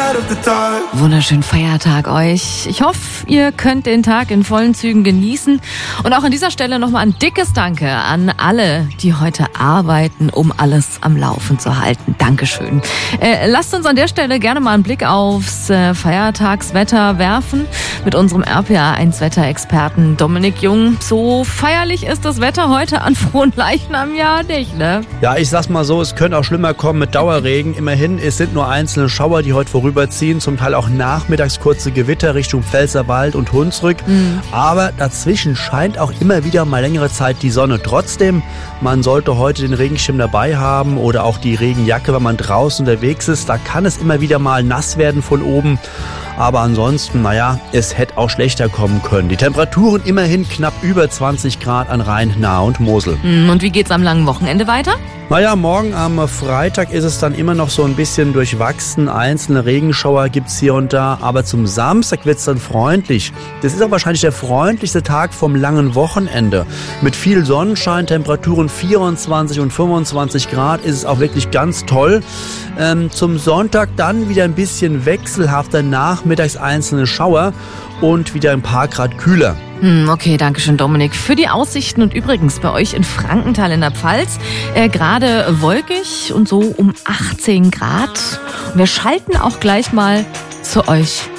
Wunderschönen Feiertag euch. Ich hoffe, ihr könnt den Tag in vollen Zügen genießen. Und auch an dieser Stelle nochmal ein dickes Danke an alle, die heute arbeiten, um alles am Laufen zu halten. Dankeschön. Lasst uns an der Stelle gerne mal einen Blick aufs Feiertagswetter werfen mit unserem RPA1-Wetterexperten Dominik Jung. So feierlich ist das Wetter heute an frohen Leichnamjahr nicht, ne? Ja, ich sag's mal so, es könnte auch schlimmer kommen mit Dauerregen. Immerhin, es sind nur einzelne Schauer, die heute vorüberziehen. Zum Teil auch nachmittags kurze Gewitter Richtung Pfälzerwald und Hunsrück. Aber dazwischen scheint auch immer wieder mal längere Zeit die Sonne. Trotzdem, man sollte heute den Regenschirm dabei haben oder auch die Regenjacke, wenn man draußen unterwegs ist. Da kann es immer wieder mal nass werden von oben. Aber ansonsten, es hätte auch schlechter kommen können. Die Temperaturen immerhin knapp über 20 Grad an Rhein, Nahe und Mosel. Und wie geht's am langen Wochenende weiter? Morgen am Freitag ist es dann immer noch so ein bisschen durchwachsen. Einzelne Regenschauer gibt's hier und da. Aber zum Samstag wird's dann freundlich. Das ist auch wahrscheinlich der freundlichste Tag vom langen Wochenende. Mit viel Sonnenschein, Temperaturen 24 und 25 Grad ist es auch wirklich ganz toll. Zum Sonntag dann wieder ein bisschen wechselhafter, nachmittags einzelne Schauer und wieder ein paar Grad kühler. Okay, danke schön, Dominik, für die Aussichten. Und übrigens bei euch in Frankenthal in der Pfalz gerade wolkig und so um 18 Grad. Und wir schalten auch gleich mal zu euch